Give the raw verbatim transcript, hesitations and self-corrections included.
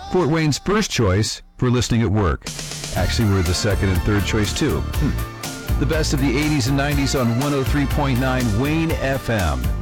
Fort Wayne's first choice for listening at work. Actually, we're the second and third choice, too. Hmm. The best of the eighties and nineties on one oh three point nine Wayne F M.